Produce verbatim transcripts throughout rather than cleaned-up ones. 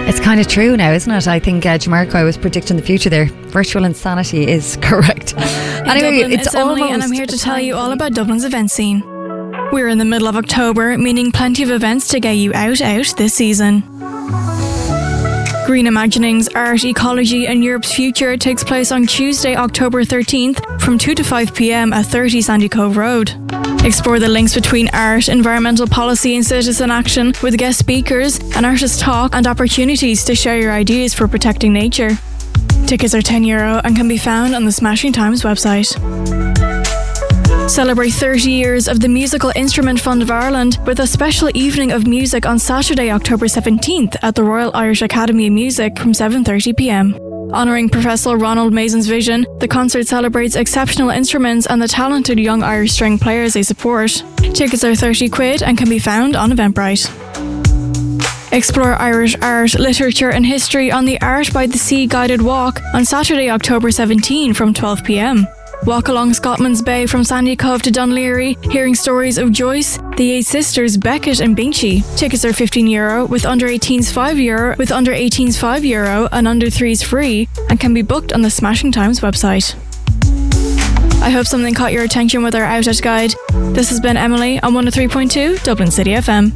It's kind of true now, isn't it? I think uh, Jamiroquai was predicting the future there. Virtual insanity is correct. In Anyway, Dublin, it's, it's Emily, almost and I'm here to tell you all about Dublin's event scene. We're in the middle of October, meaning plenty of events to get you out, out this season. Green Imaginings, Art, Ecology and Europe's Future takes place on Tuesday, October thirteenth from two to five p.m. at thirty Sandy Cove Road. Explore the links between art, environmental policy and citizen action with guest speakers, an artist talk and opportunities to share your ideas for protecting nature. Tickets are ten euro and can be found on the Smashing Times website. Celebrate thirty years of the Musical Instrument Fund of Ireland with a special evening of music on Saturday, October seventeenth at the Royal Irish Academy of Music from seven thirty p.m. Honouring Professor Ronald Mason's vision, the concert celebrates exceptional instruments and the talented young Irish string players they support. Tickets are thirty quid and can be found on Eventbrite. Explore Irish art, literature and history on the Art by the Sea guided walk on Saturday, October seventeenth from twelve p.m. Walk along Scotland's Bay from Sandy Cove to Dunleary, hearing stories of Joyce, the Eight Sisters, Beckett and Binchy. Tickets are fifteen euro, with under eighteens five euro, with under eighteens five euro and under threes free, and can be booked on the Smashing Times website. I hope something caught your attention with our Out-Out guide. This has been Emily on one oh three point two Dublin City F M.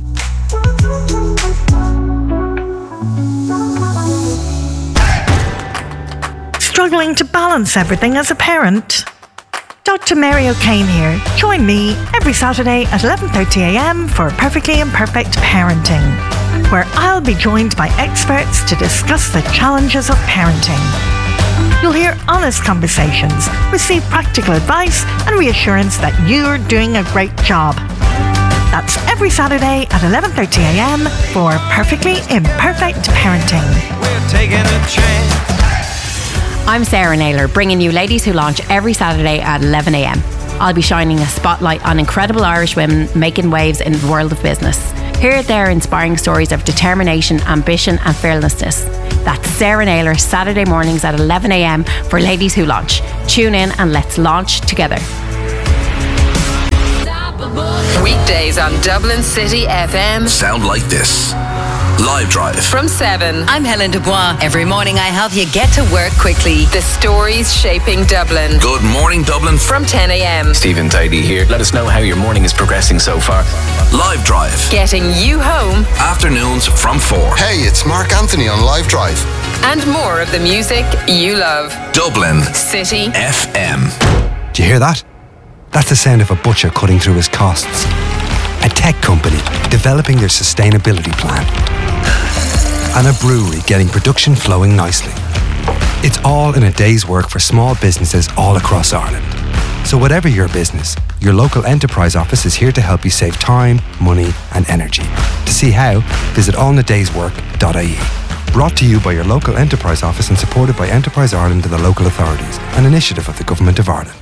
Struggling to balance everything as a parent? Doctor Mary O'Kane here. Join me every Saturday at eleven thirty a.m. for Perfectly Imperfect Parenting, where I'll be joined by experts to discuss the challenges of parenting. You'll hear honest conversations, receive practical advice and reassurance that you're doing a great job. That's every Saturday at eleven thirty a.m. for Perfectly Imperfect Parenting. We're taking a chance. I'm Sarah Naylor, bringing you Ladies Who Launch every Saturday at eleven a.m. I'll be shining a spotlight on incredible Irish women making waves in the world of business. Hear their inspiring stories of determination, ambition and fearlessness. That's Sarah Naylor, Saturday mornings at eleven a.m. for Ladies Who Launch. Tune in and let's launch together. Weekdays on Dublin City F M sound like this. Live Drive from seven. I'm Helen Dubois. Every morning I help you get to work quickly. The stories shaping Dublin. Good Morning Dublin from ten a.m. Stephen Tidy here. Let us know how your morning is progressing so far. Live Drive. Getting you home. Afternoons from four. Hey, it's Mark Anthony on Live Drive. And more of the music you love. Dublin City F M. Do you hear that? That's the sound of a butcher cutting through his costs. A tech company developing their sustainability plan. And a brewery getting production flowing nicely. It's all in a day's work for small businesses all across Ireland. So whatever your business, your local enterprise office is here to help you save time, money and energy. To see how, visit all in a days work dot I E. Brought to you by your local enterprise office and supported by Enterprise Ireland and the local authorities, an initiative of the Government of Ireland.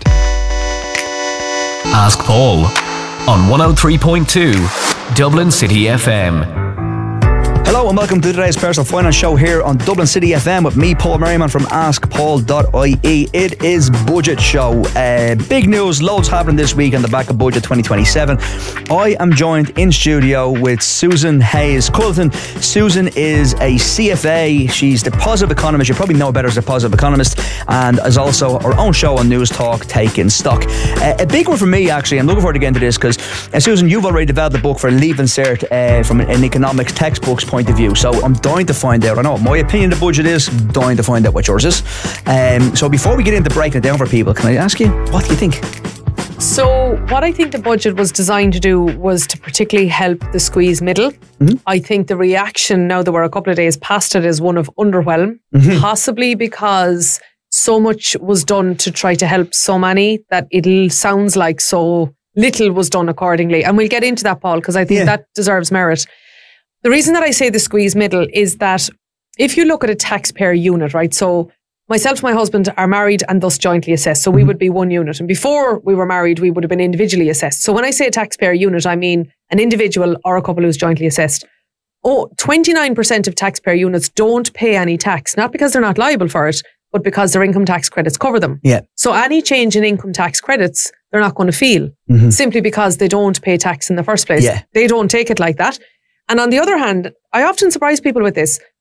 Ask Paul on one oh three point two Dublin City F M. Hello and welcome to today's Personal Finance Show here on Dublin City F M with me, Paul Merriman from ask paul dot I E. It is Budget Show. Uh, big news, loads happening this week on the back of Budget twenty twenty-seven. I am joined in studio with Susan Hayes-Culleton. Susan is a C F A. She's the positive economist. You probably know her better as a positive economist, and is also her own show on News Talk, Taking Stock. Uh, a big one for me, actually. I'm looking forward to getting to this because, uh, Susan, you've already developed a book for Leaving Cert uh, from an economics textbook's point of view. So I'm dying to find out. I know what my opinion of the budget is, dying to find out what yours is. Um, so before we get into breaking it down for people, can I ask you, what do you think? So what I think the budget was designed to do was to particularly help the squeeze middle. Mm-hmm. I think the reaction now that we're a couple of days past it is one of underwhelm, mm-hmm. possibly because so much was done to try to help so many that it sounds like so little was done accordingly. And we'll get into that, Paul, because I think yeah. that deserves merit. The reason that I say the squeeze middle is that if you look at a taxpayer unit, right? So myself and my husband are married and thus jointly assessed. So we would be one unit. And before we were married, we would have been individually assessed. So when I say a taxpayer unit, I mean an individual or a couple who's jointly assessed. Oh, twenty-nine percent of taxpayer units don't pay any tax, not because they're not liable for it, but because their income tax credits cover them. Yeah. So any change in income tax credits, they're not going to feel mm-hmm. simply because they don't pay tax in the first place. Yeah. They don't take it like that. And on the other hand, I often surprise people with this.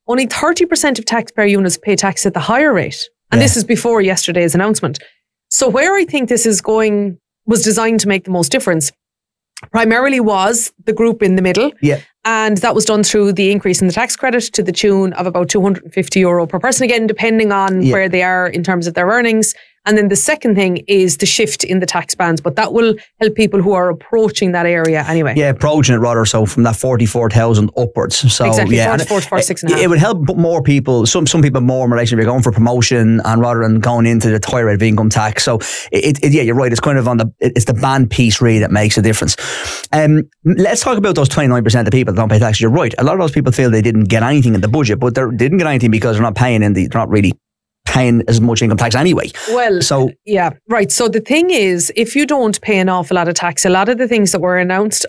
only thirty percent of taxpayer units pay tax at the higher rate. And yeah. this is before yesterday's announcement. So where I think this is going was designed to make the most difference primarily was the group in the middle. Yeah. And that was done through the increase in the tax credit to the tune of about two hundred fifty euro per person, again, depending on yeah. where they are in terms of their earnings. And then the second thing is the shift in the tax bands, but that will help people who are approaching that area anyway. Yeah, approaching it rather, so from that forty-four thousand upwards. So exactly, yeah, forty-four to forty-six and a half. It would help more people, some some people more in relation to going for promotion and rather than going into the higher rate of income tax. So it, it, yeah, you're right. It's kind of on the, it's the band piece really that makes a difference. Um, let's talk about those twenty-nine percent of people that don't pay tax. You're right. A lot of those people feel they didn't get anything in the budget, but they didn't get anything because they're not paying in the, they're not really paying as much income tax anyway. Well, so yeah, right. So the thing is, if you don't pay an awful lot of tax, a lot of the things that were announced,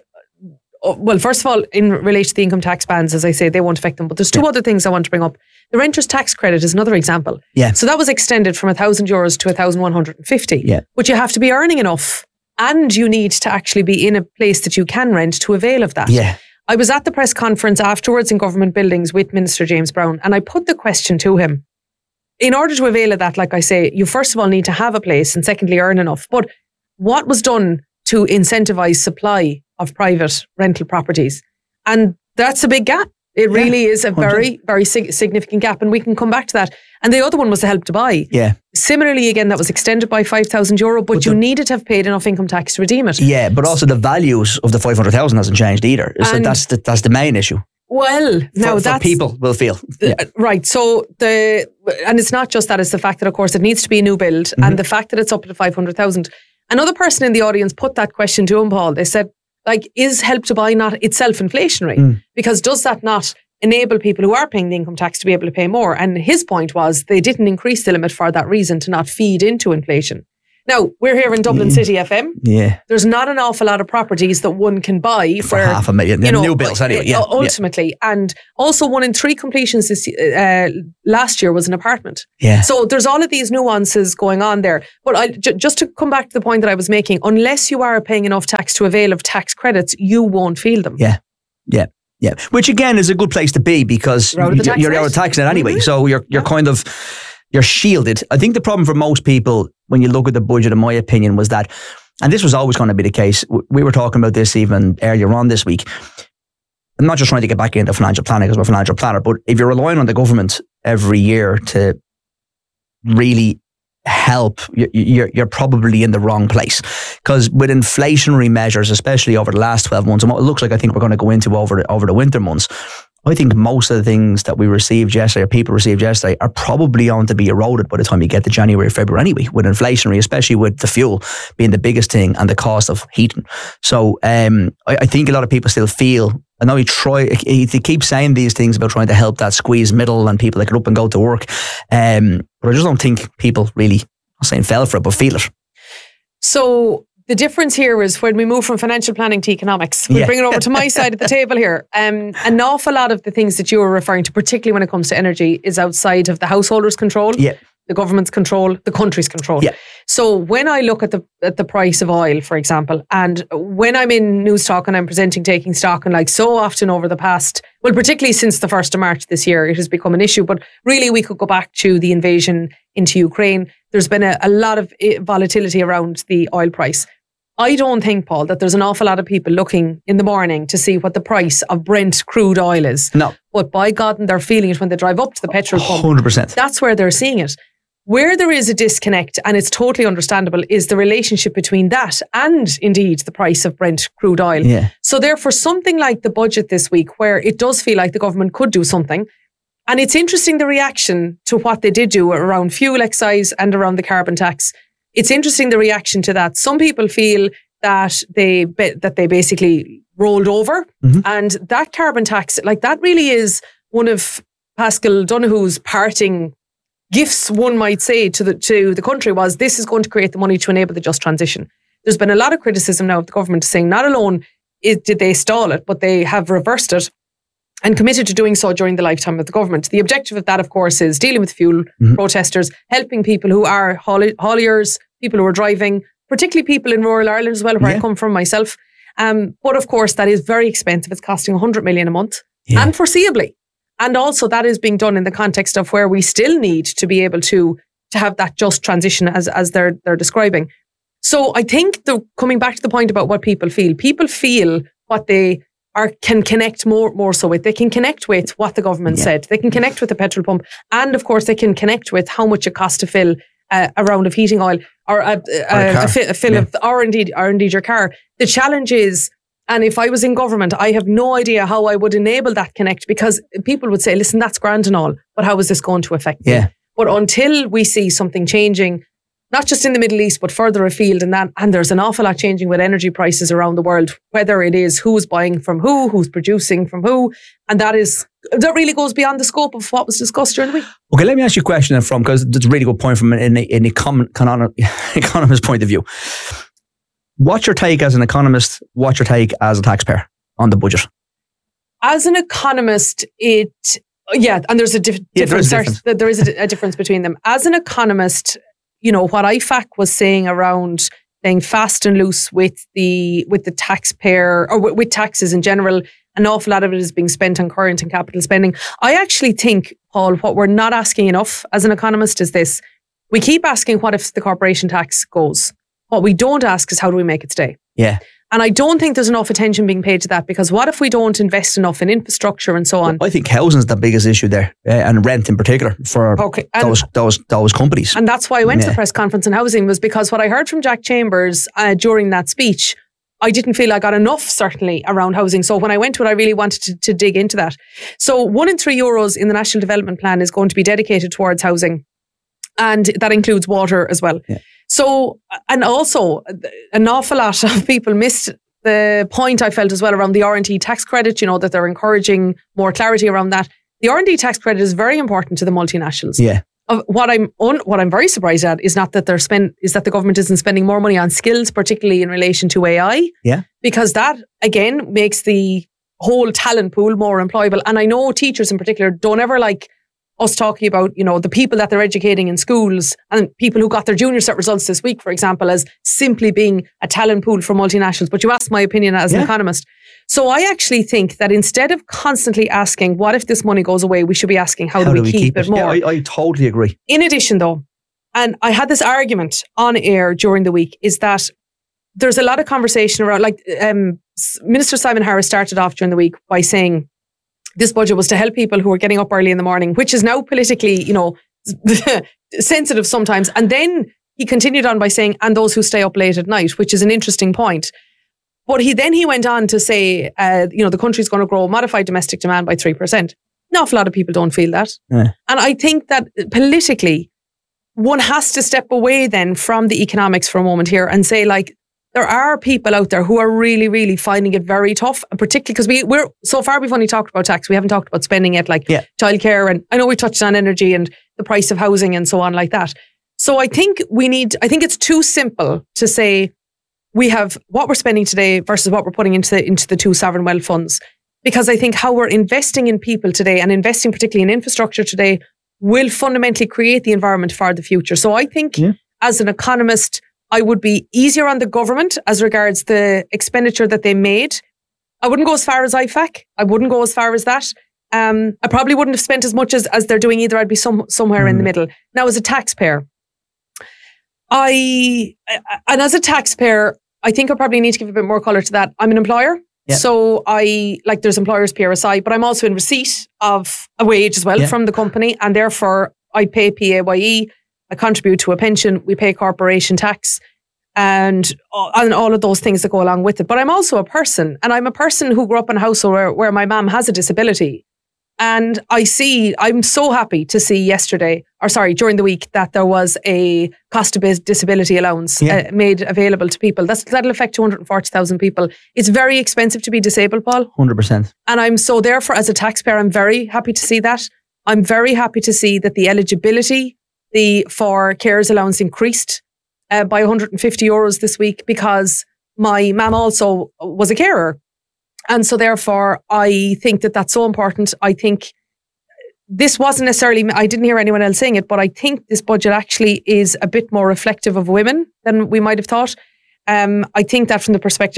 well, first of all, in relation to the income tax bands, as I say, they won't affect them. But there's two yeah. other things I want to bring up. The renter's tax credit is another example. Yeah. So that was extended from one thousand euros to one thousand one hundred fifty. Yeah. But you have to be earning enough and you need to actually be in a place that you can rent to avail of that. Yeah. I was at the press conference afterwards in government buildings with Minister James Brown, and I put the question to him. In order to avail of that, like I say, you first of all need to have a place and secondly earn enough. But what was done to incentivise supply of private rental properties? And that's a big gap. It really yeah, is a very, very sig- significant gap. And we can come back to that. And the other one was the Help to Buy. Yeah. Similarly, again, that was extended by five thousand euro, but, but you the, needed to have paid enough income tax to redeem it. Yeah, but also the values of the five hundred thousand hasn't changed either. So that's the, that's the main issue. Well, now for, that's... For people will feel. Yeah. Uh, right. So, the and it's not just that, it's the fact that, of course, it needs to be a new build mm-hmm. and the fact that it's up to five hundred thousand. Another person in the audience put that question to him, Paul. They said, like, is Help to Buy not itself inflationary? Mm. Because does that not enable people who are paying the income tax to be able to pay more? And his point was they didn't increase the limit for that reason, to not feed into inflation. Now, we're here in Dublin yeah. City F M. Yeah. There's not an awful lot of properties that one can buy for where, half a million. You know, new builds anyway. Yeah. Ultimately. Yeah. And also one in three completions this, uh, last year was an apartment. Yeah. So there's all of these nuances going on there. But I, j- just to come back to the point that I was making, unless you are paying enough tax to avail of tax credits, you won't feel them. Yeah. Yeah. Yeah. Which again is a good place to be because you're out of the tax you're net. out of tax net anyway. Mm-hmm. So you're you're yeah. kind of... You're shielded. I think the problem for most people, when you look at the budget, in my opinion, was that, and this was always going to be the case, we were talking about this even earlier on this week. I'm not just trying to get back into financial planning because we're a financial planner, but if you're relying on the government every year to really help, you're, you're probably in the wrong place. Because with inflationary measures, especially over the last twelve months, and what it looks like I think we're going to go into over the, over the winter months, I think most of the things that we received yesterday, or people received yesterday, are probably on to be eroded by the time you get to January, February anyway, with inflationary, especially with the fuel being the biggest thing and the cost of heating. So um, I, I think a lot of people still feel, I know he try, he, he keeps saying these things about trying to help that squeeze middle and people that get up and go to work. Um, but I just don't think people really, I'm saying fell for it, but feel it. So the difference here is when we move from financial planning to economics, we yeah. bring it over to my side of the table here. Um, an awful lot of the things that you were referring to, particularly when it comes to energy, is outside of the householder's control, yeah. the government's control, the country's control. Yeah. So when I look at the at the price of oil, for example, and when I'm in News Talk and I'm presenting Taking Stock, and like so often over the past, well, particularly since the first of March this year, it has become an issue. But really, we could go back to the invasion into Ukraine. There's been a, a lot of volatility around the oil price. I don't think, Paul, that there's an awful lot of people looking in the morning to see what the price of Brent crude oil is. No. But by God, and they're feeling it when they drive up to the petrol pump. one hundred percent. That's where they're seeing it. Where there is a disconnect, and it's totally understandable, is the relationship between that and indeed the price of Brent crude oil. Yeah. So therefore, something like the budget this week, where it does feel like the government could do something, and it's interesting the reaction to what they did do around fuel excise and around the carbon tax. It's interesting the reaction to that. Some people feel that they that they basically rolled over, mm-hmm. and that carbon tax, like that really is one of Paschal Donohoe's parting gifts, one might say, to the to the country, was this is going to create the money to enable the just transition. There's been a lot of criticism now of the government saying not alone is, did they stall it, but they have reversed it and committed to doing so during the lifetime of the government. The objective of that, of course, is dealing with fuel mm-hmm. protesters, helping people who are haul- hauliers, people who are driving, particularly people in rural Ireland as well, where yeah. I come from myself. Um, but of course, that is very expensive. It's costing one hundred million a month, yeah. and foreseeably. And also that is being done in the context of where we still need to be able to, to have that just transition as, as they're, they're describing. So I think the, coming back to the point about what people feel, people feel what they are can connect more more so with. They can connect with what the government yeah. said. They can connect with the petrol pump. And of course, they can connect with how much it costs to fill uh, a round of heating oil or a, a, a, a, fi- a fill yeah. of, or indeed, or indeed your car. The challenge is, and if I was in government, I have no idea how I would enable that connect, because people would say, listen, that's grand and all, but how is this going to affect yeah. me? But until we see something changing, not just in the Middle East, but further afield, and that, and there's an awful lot changing with energy prices around the world, whether it is who's buying from who, who's producing from who, and that is that really goes beyond the scope of what was discussed during the week. Okay, let me ask you a question then from, because it's a really good point from an, an econ, econ, economist point of view. What's your take as an economist? What's your take as a taxpayer on the budget? As an economist, it yeah, and there's a dif- yeah, difference. There is, difference. there is a, a difference between them. As an economist, you know, what I F A C was saying around being fast and loose with the with the taxpayer or with, with taxes in general, an awful lot of it is being spent on current and capital spending. I actually think, Paul, what we're not asking enough as an economist is this. We keep asking what if the corporation tax goes? What we don't ask is how do we make it stay? Yeah. And I don't think there's enough attention being paid to that, because what if we don't invest enough in infrastructure and so on? Well, I think housing is the biggest issue there, uh, and rent in particular for okay. and, those those those companies. And that's why I went yeah. to the press conference on housing, was because what I heard from Jack Chambers uh, during that speech, I didn't feel I got enough, certainly, around housing. So when I went to it, I really wanted to, to dig into that. So one in three euros in the National Development Plan is going to be dedicated towards housing. And that includes water as well. Yeah. So, and also an awful lot of people missed the point, I felt, as well, around the R and D tax credit, you know, that they're encouraging more clarity around that. The R and D tax credit is very important to the multinationals. Yeah. Uh, what I'm un, what I'm very surprised at is not that they're spend is that the government isn't spending more money on skills, particularly in relation to A I. Yeah. Because that, again, makes the whole talent pool more employable. And I know teachers in particular don't ever like us talking about, you know, the people that they're educating in schools and people who got their junior cert results this week, for example, as simply being a talent pool for multinationals. But you asked my opinion as yeah. an economist. So I actually think that instead of constantly asking, what if this money goes away, we should be asking, how, how do, we do we keep, keep it, it more? Yeah, I, I totally agree. In addition, though, and I had this argument on air during the week, is that there's a lot of conversation around, like um, Minister Simon Harris started off during the week by saying, this budget was to help people who are getting up early in the morning, which is now politically, you know, sensitive sometimes. And then he continued on by saying, and those who stay up late at night, which is an interesting point. But he then he went on to say, uh, you know, the country's going to grow modified domestic demand by three percent. An awful lot of people don't feel that. Yeah. And I think that politically, one has to step away then from the economics for a moment here and say, like, there are people out there who are really, really finding it very tough, and particularly because we, we're so far we've only talked about tax. We haven't talked about spending yet, like yeah. childcare, and I know we touched on energy and the price of housing and so on like that. So I think we need, I think it's too simple to say we have what we're spending today versus what we're putting into the, into the two sovereign wealth funds, because I think how we're investing in people today and investing particularly in infrastructure today will fundamentally create the environment for the future. So I think yeah. as an economist, I would be easier on the government as regards the expenditure that they made. I wouldn't go as far as I F A C. I wouldn't go as far as that. Um, I probably wouldn't have spent as much as, as they're doing either. I'd be some, somewhere mm. in the middle. Now, as a taxpayer, I, and as a taxpayer, I think I probably need to give a bit more colour to that. I'm an employer. Yeah. So I, like there's employers P R S I, but I'm also in receipt of a wage as well yeah. from the company. And therefore I pay P A Y E. I contribute to a pension, we pay corporation tax, and, and all of those things that go along with it. But I'm also a person, and I'm a person who grew up in a household where, where my mum has a disability. And I see, I'm so happy to see yesterday, or sorry, during the week, that there was a cost of disability allowance yeah. uh, made available to people. That's, that'll affect two hundred forty thousand people. It's very expensive to be disabled, Paul. one hundred percent. And I'm so therefore, as a taxpayer, I'm very happy to see that. I'm very happy to see that the eligibility The for carers allowance increased uh, by one hundred fifty euros this week, because my mum also was a carer. And so therefore, I think that that's so important. I think this wasn't necessarily, I didn't hear anyone else saying it, but I think this budget actually is a bit more reflective of women than we might have thought. Um, I think that from the perspective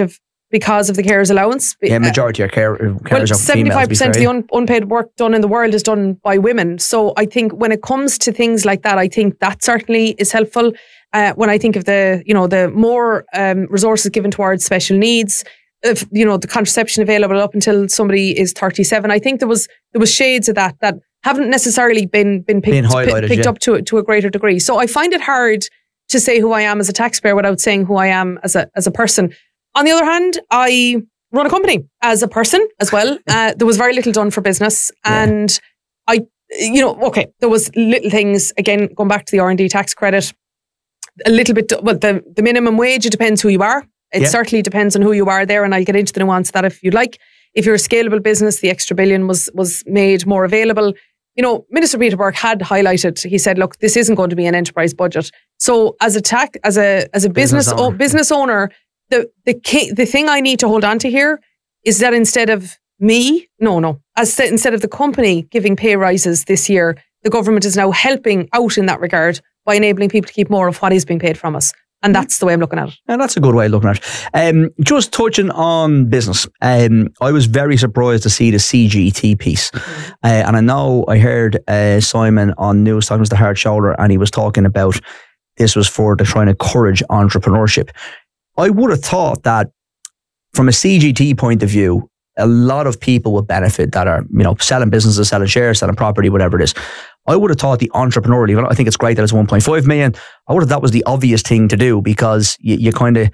because of the carers allowance. Yeah, majority of care, carers well, are seventy-five percent females, of the un- unpaid work done in the world is done by women. So I think when it comes to things like that, I think that certainly is helpful. Uh, when I think of the, you know, the more um, resources given towards special needs, if, you know, the contraception available up until somebody is thirty-seven, I think there was there was shades of that that haven't necessarily been been picked, highlighted, picked yeah. up to to a greater degree. So I find it hard to say who I am as a taxpayer without saying who I am as a as a person. On the other hand, I run a company as a person as well. Uh, there was very little done for business, Yeah. and I, you know, okay, there was little things. Again, going back to the R and D tax credit, a little bit. Well, the the minimum wage, it depends who you are. It Yeah. certainly depends on who you are there, and I'll get into the nuance of that if you'd like. If you're a scalable business, the extra billion was was made more available. You know, Minister Peter Burke had highlighted. He said, "Look, this isn't going to be an enterprise budget." So, as a tax, as a as a business Business o- owner. business owner, the the key, the thing I need to hold on to here is that instead of me, no, no, as st- instead of the company giving pay rises this year, the government is now helping out in that regard by enabling people to keep more of what is being paid from us. And that's the way I'm looking at it. And that's a good way of looking at it. Um, just touching on business, um, I was very surprised to see the C G T piece. Uh, and I know I heard uh, Simon on News Times The Hard Shoulder, and he was talking about this was for the trying to encourage entrepreneurship. I would have thought that from a C G T point of view, a lot of people would benefit that are, you know, selling businesses, selling shares, selling property, whatever it is. I would have thought the entrepreneurial, even though I think it's great that it's one point five million, I would have that was the obvious thing to do, because you, you kind of,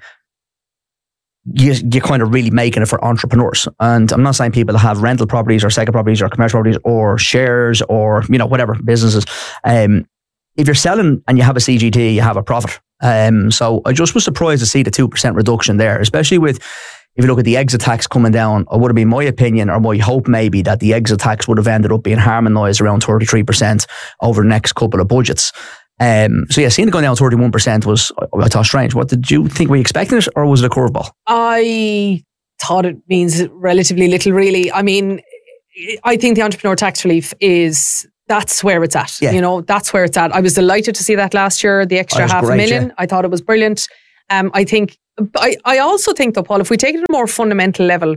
you, you're kind of really making it for entrepreneurs. And I'm not saying people that have rental properties or second properties or commercial properties or shares or, you know, whatever, businesses. Um, if you're selling and you have a C G T, you have a profit. Um, so I just was surprised to see the two percent reduction there, especially with, if you look at the exit tax coming down, it would have been my opinion or my hope maybe that the exit tax would have ended up being harmonised around thirty-three percent over the next couple of budgets. Um, so yeah, seeing it go down thirty-one percent was, I thought, strange. What did you think? Were you expecting it, or was it a curveball? I thought it means relatively little, really. I mean, I think the entrepreneur tax relief is, that's where it's at. Yeah. You know, that's where it's at. I was delighted to see that last year, the extra Oh, it was half great, a million. yeah. I thought it was brilliant. Um, I think, I, I also think though, Paul, if we take it at a more fundamental level,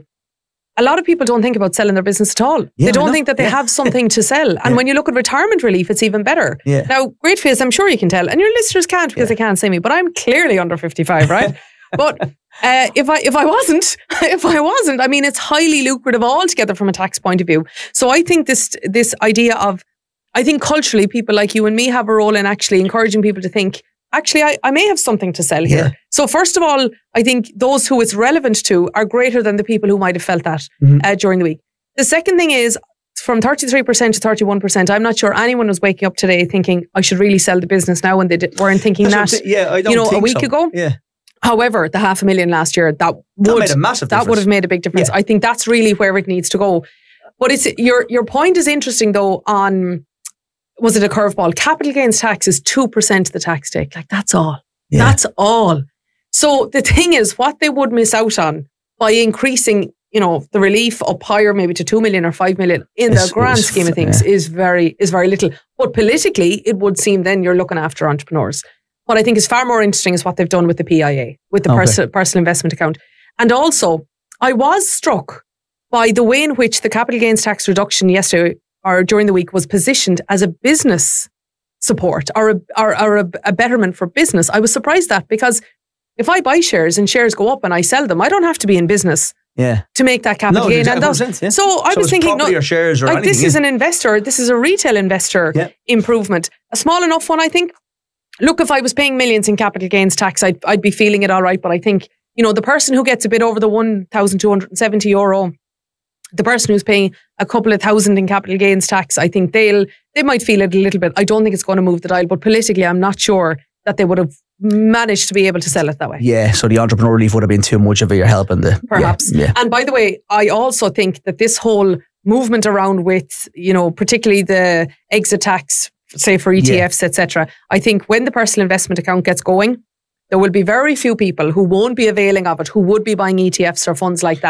a lot of people don't think about selling their business at all. Yeah, they I don't know. think that they Yeah. have something to sell. And Yeah. when you look at retirement relief, it's even better. Yeah. Now, great face, I'm sure you can tell, and your listeners can't because they can't see me, but I'm clearly under fifty-five, right? But uh, if I if I wasn't, if I wasn't, I mean, it's highly lucrative altogether from a tax point of view. So I think this this idea of, I think culturally, people like you and me have a role in actually encouraging people to think, actually, I, I may have something to sell here. Yeah. So first of all, I think those who it's relevant to are greater than the people who might have felt that Mhm. uh, during the week. The second thing is, from thirty-three percent to thirty-one percent, I'm not sure anyone was waking up today thinking, I should really sell the business now, and they did, weren't thinking That's that, what I'm saying. Yeah, I don't you know, a think week so. ago. Yeah. However, the half a million last year, that would That made a massive that difference. would have made a big difference. Yeah. I think that's really where it needs to go. But it's your your point is interesting though on, was it a curveball? Capital gains tax is two percent of the tax take. Like, that's all. Yeah. That's all. So the thing is, what they would miss out on by increasing, you know, the relief up higher, maybe to two million or five million in It's- the grand it's- scheme of things, yeah. is very is very little. But politically, it would seem then you're looking after entrepreneurs. What I think is far more interesting is what they've done with the P I A, with the Okay. personal personal investment account. And also, I was struck by the way in which the capital gains tax reduction yesterday or during the week was positioned as a business support or a, or, or a, a betterment for business. I was surprised that, because if I buy shares and shares go up and I sell them, I don't have to be in business Yeah. to make that capital No, gain. exactly, And thus, one hundred percent, yeah. so I So was it's thinking, no, property or shares or like this anything, is yeah. an investor, this is a retail investor Yeah. improvement, a small enough one, I think. Look, if I was paying millions in capital gains tax, I'd, I'd be feeling it all right. But I think, you know, the person who gets a bit over the one thousand two hundred seventy euro, the person who's paying a couple of thousand in capital gains tax, I think they'll, they might feel it a little bit. I don't think it's going to move the dial, but politically, I'm not sure that they would have managed to be able to sell it that way. Yeah, so the entrepreneur relief would have been too much of it. You're helping the Perhaps. Yeah, yeah. And by the way, I also think that this whole movement around with, you know, particularly the exit tax, say for E T Fs, et cetera. I think when the personal investment account gets going, there will be very few people who won't be availing of it, who would be buying E T Fs or funds like that.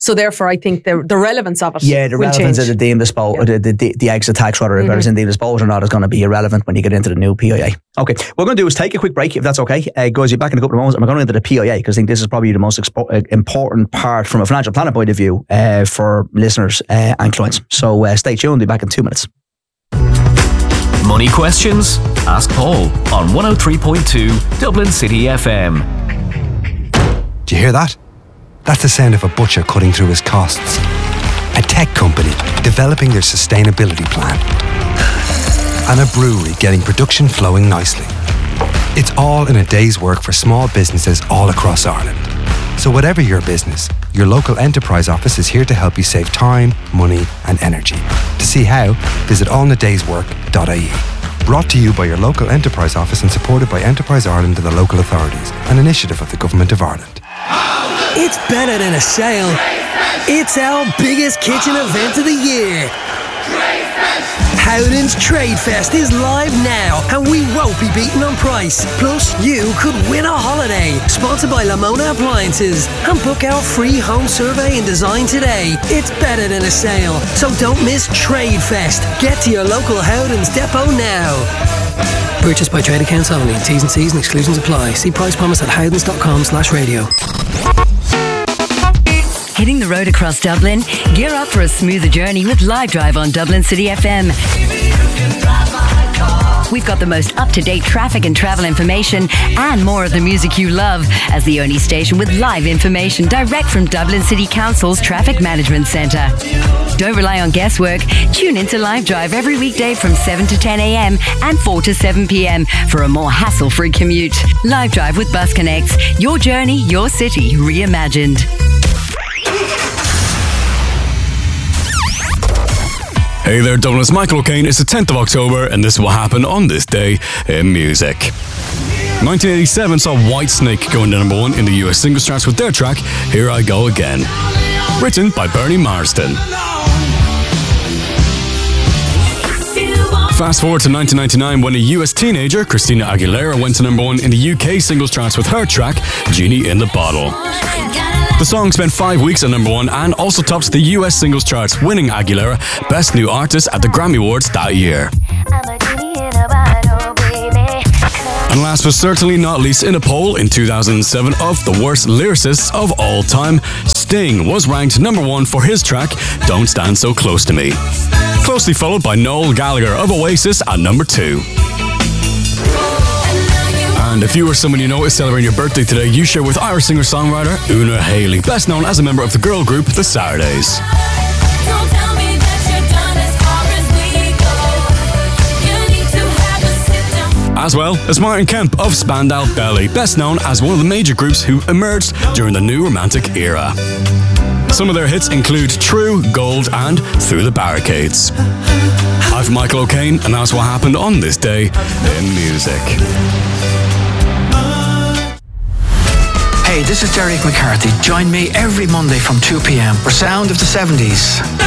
So therefore, I think the the relevance of it Yeah, the will relevance change. of the deemed disposal, Yeah. the, the, the exit tax, rather, Mhm. whether it's in deemed disposal or not, is going to be irrelevant when you get into the new P I A. Okay, what we're going to do is take a quick break, if that's okay. Uh, guys, you're back in a couple of moments, and we're going into the P I A, because I think this is probably the most expo- uh, important part from a financial planning point of view uh, for listeners uh, and clients. So uh, stay tuned, we'll be back in two minutes. Money questions? Ask Paul on one oh three point two Dublin City F M. Do you hear that? That's the sound of a butcher cutting through his costs. A tech company developing their sustainability plan. And a brewery getting production flowing nicely. It's all in a day's work for small businesses all across Ireland. So whatever your business, your local enterprise office is here to help you save time, money and energy. To see how, visit all in a days work dot I E. Brought to you by your local enterprise office and supported by Enterprise Ireland and the local authorities, an initiative of the Government of Ireland. It's better than a sale. It's our biggest kitchen event of the year. Howden's Trade Fest is live now, and we won't be beaten on price. Plus, you could win a holiday. Sponsored by Lamona Appliances. And book our free home survey and design today. It's better than a sale, so don't miss Trade Fest. Get to your local Howden's depot now. Purchased by trade accounts only. T's and C's and exclusions apply. See price promise at howdens dot com slash radio. Hitting the road across Dublin? Gear up for a smoother journey with Live Drive on Dublin City F M. We've got the most up-to-date traffic and travel information and more of the music you love as the only station with live information direct from Dublin City Council's Traffic Management Centre. Don't rely on guesswork. Tune into Live Drive every weekday from seven to ten a.m. and four to seven p.m. for a more hassle-free commute. Live Drive with Bus Connects. Your journey, your city, reimagined. Hey there, Dublin, it's Michael O'Kane. It's the tenth of October, and this is what happened on this day in music. nineteen eighty-seven saw Whitesnake going to number one in the U S singles charts with their track, Here I Go Again. Written by Bernie Marsden. Fast forward to nineteen ninety-nine when a U S teenager, Christina Aguilera, went to number one in the U K singles charts with her track, Genie in the Bottle. The song spent five weeks at number one and also topped the U S singles charts, winning Aguilera Best New Artist at the Grammy Awards that year. And last but certainly not least, in a poll in two thousand seven of the worst lyricists of all time, Sting was ranked number one for his track, Don't Stand So Close to Me. Closely followed by Noel Gallagher of Oasis at number two. And if you or someone you know is celebrating your birthday today, you share with Irish singer-songwriter Una Haley, best known as a member of the girl group The Saturdays. As well as Martin Kemp of Spandau Ballet, best known as one of the major groups who emerged during the new romantic era. Some of their hits include True, Gold and Through the Barricades. I'm Michael O'Kane, and that's what happened on this day in music. Hey, this is Derek McCarthy. Join me every Monday from two p.m. for Sound of the seventies.